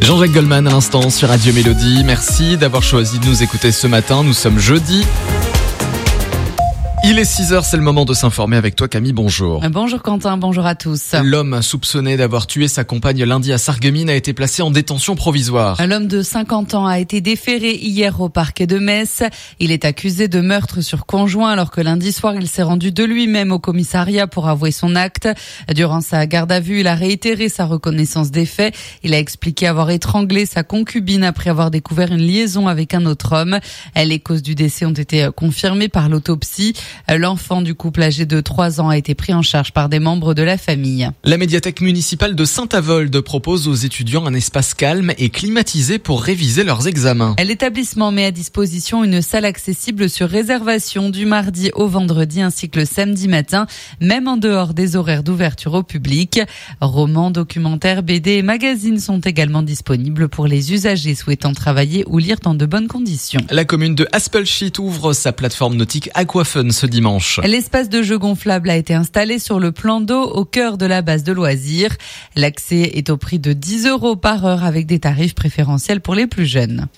Jean-Jacques Goldman à l'instant sur Radio Mélodie. Merci d'avoir choisi de nous écouter ce matin. Nous sommes jeudi. Il est 6h, c'est le moment de s'informer avec toi Camille, bonjour. Bonjour Quentin, bonjour à tous. L'homme soupçonné d'avoir tué sa compagne lundi à Sarreguemines a été placé en détention provisoire. L'homme de 50 ans a été déféré hier au parquet de Metz. Il est accusé de meurtre sur conjoint alors que lundi soir il s'est rendu de lui-même au commissariat pour avouer son acte. Durant sa garde à vue, il a réitéré sa reconnaissance des faits. Il a expliqué avoir étranglé sa concubine après avoir découvert une liaison avec un autre homme. Les causes du décès ont été confirmées par l'autopsie. L'enfant du couple âgé de 3 ans a été pris en charge par des membres de la famille. La médiathèque municipale de Saint-Avold propose aux étudiants un espace calme et climatisé pour réviser leurs examens. L'établissement met à disposition une salle accessible sur réservation du mardi au vendredi ainsi que le samedi matin, même en dehors des horaires d'ouverture au public. Romans, documentaires, BD et magazines sont également disponibles pour les usagers souhaitant travailler ou lire dans de bonnes conditions. La commune de Haspelshit ouvre sa plateforme nautique Aquafun ce dimanche. L'espace de jeu gonflable a été installé sur le plan d'eau au cœur de la base de loisirs. L'accès est au prix de 10 € par heure avec des tarifs préférentiels pour les plus jeunes.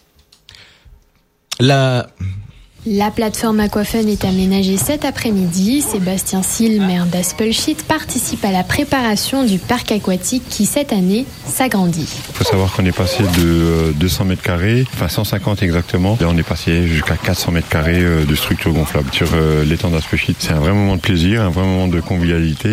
La plateforme Aquafun est aménagée cet après-midi. Sébastien Sil, maire d'Haspelshit, participe à la préparation du parc aquatique qui, cette année, s'agrandit. Il faut savoir qu'on est passé de 200 mètres carrés, enfin 150 exactement. Là, on est passé jusqu'à 400 mètres carrés de structure gonflable sur l'étang d'Haspelshit. C'est un vrai moment de plaisir, un vrai moment de convivialité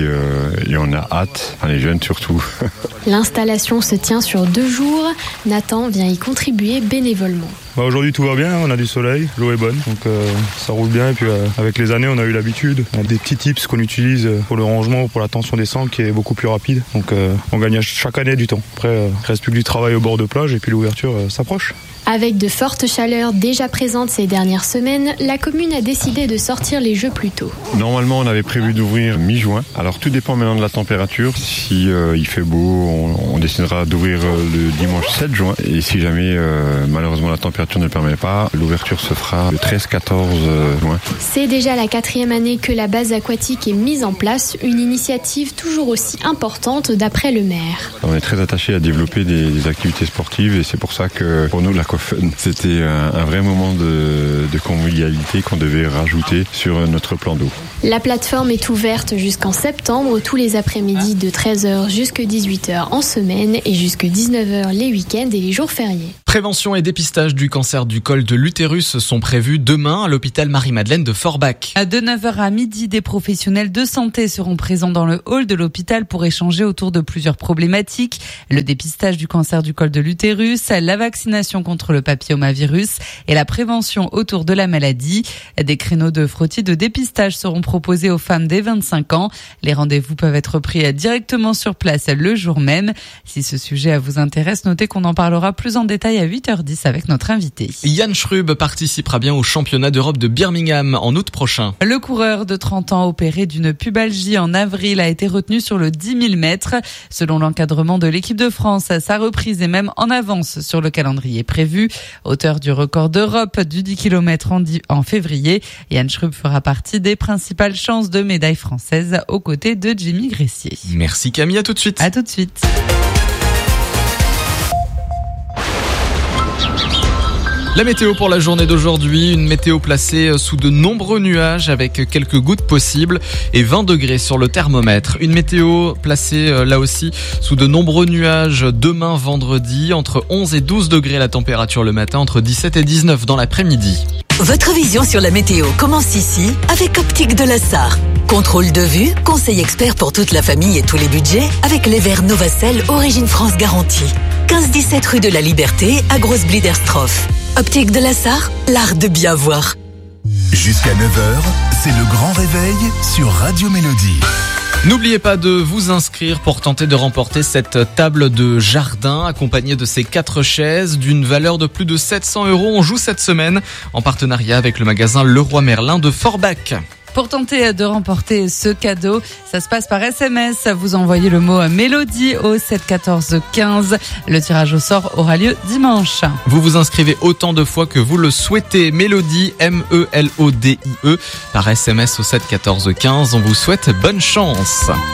et on a hâte, enfin les jeunes surtout. L'installation se tient sur 2 jours. Nathan vient y contribuer bénévolement. Aujourd'hui tout va bien, on a du soleil, l'eau est bonne, donc ça roule bien et puis avec les années on a eu l'habitude. On a des petits tips qu'on utilise pour le rangement ou pour la tension des sangs qui est beaucoup plus rapide, donc on gagne chaque année du temps. Après il reste plus que du travail au bord de plage et puis l'ouverture s'approche. Avec de fortes chaleurs déjà présentes ces dernières semaines, la commune a décidé de sortir les jeux plus tôt. Normalement, on avait prévu d'ouvrir mi-juin. Alors, tout dépend maintenant de la température. Si il fait beau, on décidera d'ouvrir le dimanche 7 juin. Et si jamais, malheureusement, la température ne le permet pas, l'ouverture se fera le 13-14 juin. C'est déjà la 4e année que la base aquatique est mise en place. Une initiative toujours aussi importante d'après le maire. On est très attaché à développer des activités sportives et c'est pour ça que pour nous, l'Aquafun, c'était un vrai moment de convivialité qu'on devait rajouter sur notre plan d'eau. La plateforme est ouverte jusqu'en septembre, tous les après-midi de 13h jusqu'à 18h en semaine et jusqu'à 19h les week-ends et les jours fériés. Prévention et dépistage du cancer du col de l'utérus sont prévus demain à l'hôpital Marie-Madeleine de Forbach. De 9h à midi, des professionnels de santé seront présents dans le hall de l'hôpital pour échanger autour de plusieurs problématiques. Le dépistage du cancer du col de l'utérus, la vaccination contre le papillomavirus et la prévention autour de la maladie. Des créneaux de frottis de dépistage seront proposés aux femmes dès 25 ans. Les rendez-vous peuvent être pris directement sur place le jour même. Si ce sujet vous intéresse, notez qu'on en parlera plus en détail à 8h10 avec notre invité. Jan Schrub participera bien au championnat d'Europe de Birmingham en août prochain. Le coureur de 30 ans opéré d'une pubalgie en avril a été retenu sur le 10 000 mètres. Selon l'encadrement de l'équipe de France, sa reprise est même en avance sur le calendrier prévu. Auteur du record d'Europe du 10 km en février, Jan Schrub fera partie des principales chances de médaille française aux côtés de Jimmy Gressier. Merci Camille, à tout de suite. À tout de suite. La météo pour la journée d'aujourd'hui, une météo placée sous de nombreux nuages avec quelques gouttes possibles et 20 degrés sur le thermomètre. Une météo placée là aussi sous de nombreux nuages demain vendredi, entre 11 et 12 degrés la température le matin, entre 17 et 19 dans l'après-midi. Votre vision sur la météo commence ici avec Optique de la Sarre. Contrôle de vue, conseil expert pour toute la famille et tous les budgets avec les verres Novacell Origine France garantie. 15-17 rue de la Liberté à Grosse-Bliderstroff. Optique de la Sarre, l'art de bien voir. Jusqu'à 9h, c'est le grand réveil sur Radio Mélodie. N'oubliez pas de vous inscrire pour tenter de remporter cette table de jardin accompagnée de ces 4 chaises d'une valeur de plus de 700 €. On joue cette semaine en partenariat avec le magasin Leroy Merlin de Forbach. Pour tenter de remporter ce cadeau, ça se passe par SMS. Vous envoyez le mot Mélodie au 7 14 15. Le tirage au sort aura lieu dimanche. Vous vous inscrivez autant de fois que vous le souhaitez. Mélodie, M-E-L-O-D-I-E, par SMS au 7 14 15. On vous souhaite bonne chance.